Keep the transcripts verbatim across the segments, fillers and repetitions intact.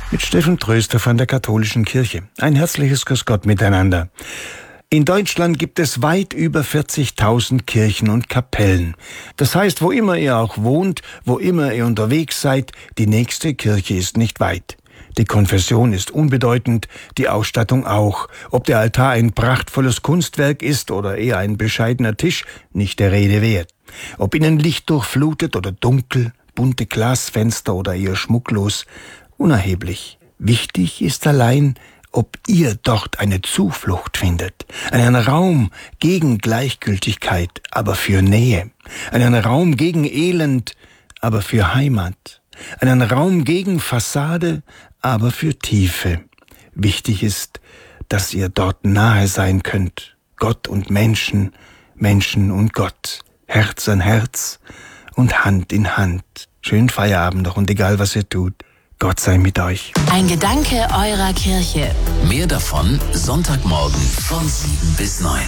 mit Steffen Tröster von der Katholischen Kirche. Ein herzliches Grüß Gott miteinander. In Deutschland gibt es weit über vierzigtausend Kirchen und Kapellen. Das heißt, wo immer ihr auch wohnt, wo immer ihr unterwegs seid, die nächste Kirche ist nicht weit. Die Konfession ist unbedeutend, die Ausstattung auch. Ob der Altar ein prachtvolles Kunstwerk ist oder eher ein bescheidener Tisch, nicht der Rede wert. Ob innen Licht durchflutet oder dunkel, bunte Glasfenster oder eher schmucklos, unerheblich. Wichtig ist allein, ob ihr dort eine Zuflucht findet, einen Raum gegen Gleichgültigkeit, aber für Nähe, einen Raum gegen Elend, aber für Heimat, einen Raum gegen Fassade, aber für Tiefe. Wichtig ist, dass ihr dort nahe sein könnt, Gott und Menschen, Menschen und Gott, Herz an Herz und Hand in Hand. Schönen Feierabend noch und egal was ihr tut, Gott sei mit euch. Ein Gedanke eurer Kirche. Mehr davon Sonntagmorgen von sieben bis neun.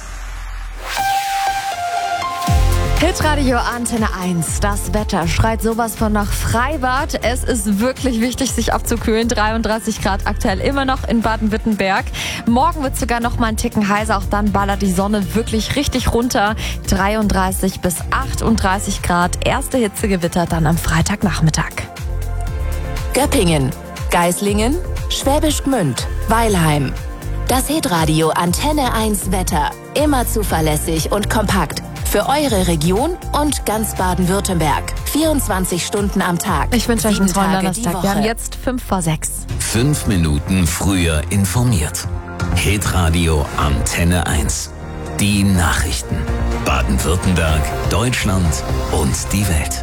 Hitradio Antenne eins. Das Wetter schreit sowas von nach Freibad. Es ist wirklich wichtig, sich abzukühlen. dreiunddreißig Grad aktuell immer noch in Baden-Württemberg. Morgen wird sogar noch mal ein Ticken heißer. Auch dann ballert die Sonne wirklich richtig runter. dreiunddreißig bis achtunddreißig Grad. Erste Hitzegewitter dann am Freitagnachmittag. Göppingen, Geislingen, Schwäbisch Gmünd, Weilheim. Das Hitradio Antenne eins Wetter. Immer zuverlässig und kompakt. Für eure Region und ganz Baden-Württemberg. vierundzwanzig Stunden am Tag. Ich wünsche euch einen tollen Tage Donnerstag. Wir haben jetzt fünf vor sechs. Fünf Minuten früher informiert. Hitradio Antenne eins. Die Nachrichten. Baden-Württemberg, Deutschland und die Welt.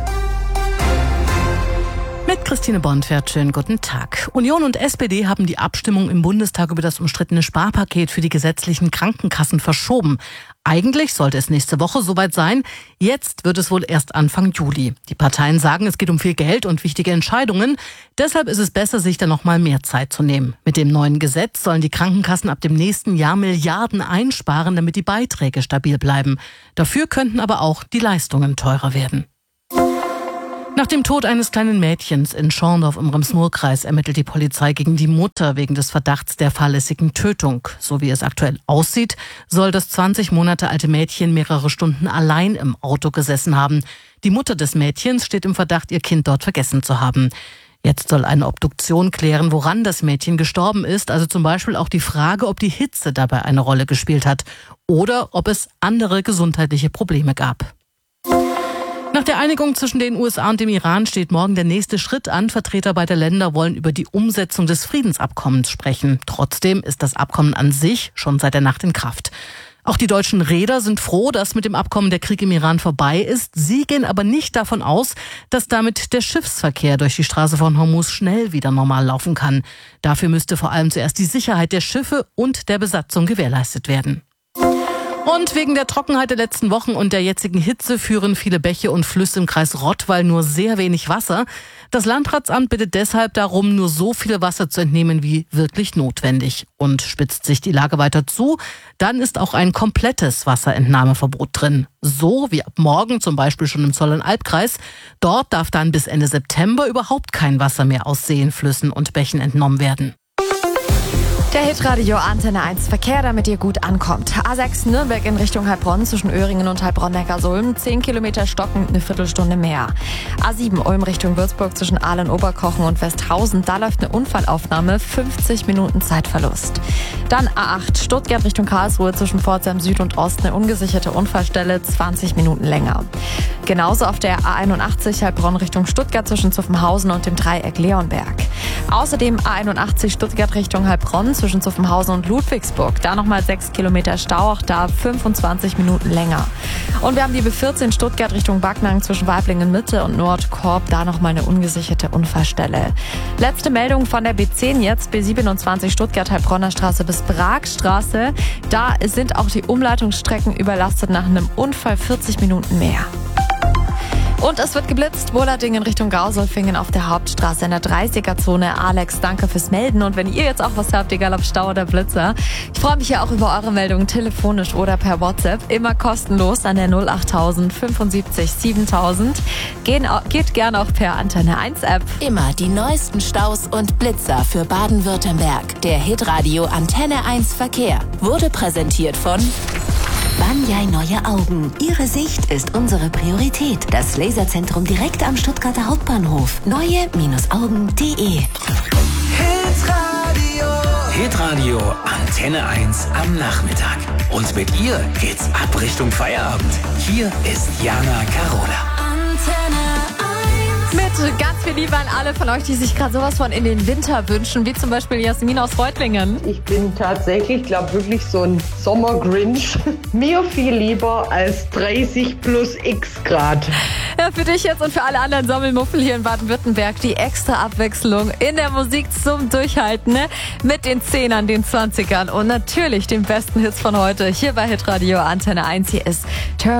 Mit Christine Bonfert, schönen guten Tag. Union und S P D haben die Abstimmung im Bundestag über das umstrittene Sparpaket für die gesetzlichen Krankenkassen verschoben. Eigentlich sollte es nächste Woche soweit sein. Jetzt wird es wohl erst Anfang Juli. Die Parteien sagen, es geht um viel Geld und wichtige Entscheidungen. Deshalb ist es besser, sich da noch mal mehr Zeit zu nehmen. Mit dem neuen Gesetz sollen die Krankenkassen ab dem nächsten Jahr Milliarden einsparen, damit die Beiträge stabil bleiben. Dafür könnten aber auch die Leistungen teurer werden. Nach dem Tod eines kleinen Mädchens in Schorndorf im Rems-Murr-Kreis ermittelt die Polizei gegen die Mutter wegen des Verdachts der fahrlässigen Tötung. So wie es aktuell aussieht, soll das zwanzig Monate alte Mädchen mehrere Stunden allein im Auto gesessen haben. Die Mutter des Mädchens steht im Verdacht, ihr Kind dort vergessen zu haben. Jetzt soll eine Obduktion klären, woran das Mädchen gestorben ist. Also zum Beispiel auch die Frage, ob die Hitze dabei eine Rolle gespielt hat oder ob es andere gesundheitliche Probleme gab. Nach der Einigung zwischen den U S A und dem Iran steht morgen der nächste Schritt an. Vertreter beider Länder wollen über die Umsetzung des Friedensabkommens sprechen. Trotzdem ist das Abkommen an sich schon seit der Nacht in Kraft. Auch die deutschen Reeder sind froh, dass mit dem Abkommen der Krieg im Iran vorbei ist. Sie gehen aber nicht davon aus, dass damit der Schiffsverkehr durch die Straße von Hormuz schnell wieder normal laufen kann. Dafür müsste vor allem zuerst die Sicherheit der Schiffe und der Besatzung gewährleistet werden. Und wegen der Trockenheit der letzten Wochen und der jetzigen Hitze führen viele Bäche und Flüsse im Kreis Rottweil nur sehr wenig Wasser. Das Landratsamt bittet deshalb darum, nur so viel Wasser zu entnehmen wie wirklich notwendig. Und spitzt sich die Lage weiter zu, dann ist auch ein komplettes Wasserentnahmeverbot drin. So wie ab morgen zum Beispiel schon im Zollernalbkreis. Dort darf dann bis Ende September überhaupt kein Wasser mehr aus Seen, Flüssen und Bächen entnommen werden. Der Hitradio Antenne eins Verkehr, damit ihr gut ankommt. A sechs Nürnberg in Richtung Heilbronn zwischen Öhringen und Heilbronn-Neckarsulm. zehn Kilometer stockend, eine Viertelstunde mehr. A sieben Ulm Richtung Würzburg zwischen Aalen-Oberkochen und Westhausen. Da läuft eine Unfallaufnahme, fünfzig Minuten Zeitverlust. Dann A acht Stuttgart Richtung Karlsruhe zwischen Pforzheim Süd und Ost. Eine ungesicherte Unfallstelle, zwanzig Minuten länger. Genauso auf der A einundachtzig Heilbronn Richtung Stuttgart zwischen Zuffenhausen und dem Dreieck Leonberg. Außerdem A einundachtzig Stuttgart Richtung Heilbronn zwischen Zuffenhausen und Ludwigsburg. Da nochmal sechs Kilometer Stau, auch da fünfundzwanzig Minuten länger. Und wir haben die B vierzehn Stuttgart Richtung Backnang zwischen Weiblingen Mitte und Nordkorb. Da nochmal eine ungesicherte Unfallstelle. Letzte Meldung von der B zehn jetzt, B siebenundzwanzig Stuttgart Heilbronner Straße bis Bragstraße. Da sind auch die Umleitungsstrecken überlastet nach einem Unfall, vierzig Minuten mehr. Und es wird geblitzt. Wohlderding in Richtung Gausolfingen auf der Hauptstraße in der dreißiger-Zone. Alex, danke fürs Melden. Und wenn ihr jetzt auch was habt, egal ob Stau oder Blitzer, ich freue mich ja auch über eure Meldungen telefonisch oder per WhatsApp. Immer kostenlos an der null achttausend fünfundsiebzig siebentausend. Geht, geht gerne auch per Antenne eins App. Immer die neuesten Staus und Blitzer für Baden-Württemberg. Der Hitradio Antenne eins Verkehr wurde präsentiert von Banyai Neue Augen. Ihre Sicht ist unsere Priorität. Das Laserzentrum direkt am Stuttgarter Hauptbahnhof. neue Augen punkt de. Hitradio. Hitradio Antenne eins am Nachmittag. Und mit ihr geht's ab Richtung Feierabend. Hier ist Jana Carola. Antenne Mit ganz viel Liebe an alle von euch, die sich gerade sowas von in den Winter wünschen, wie zum Beispiel Jasmin aus Reutlingen. Ich bin tatsächlich, glaube wirklich so ein Sommergrinch. Mir viel lieber als dreißig plus x Grad. Ja, für dich jetzt und für alle anderen Sommelmuffel hier in Baden-Württemberg die extra Abwechslung in der Musik zum Durchhalten, ne? Mit den Zehnern, den Zwanzigern und natürlich den besten Hits von heute hier bei Hitradio Antenne eins. Hier ist Turn